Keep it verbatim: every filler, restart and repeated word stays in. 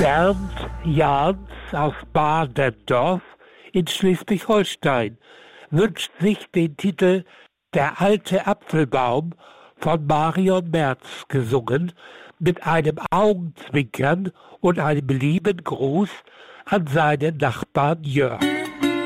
Bernd Jahns aus Badendorf in Schleswig-Holstein wünscht sich den Titel »Der alte Apfelbaum« von Marion Merz gesungen, mit einem Augenzwinkern und einem lieben Gruß an seinen Nachbarn Jörg.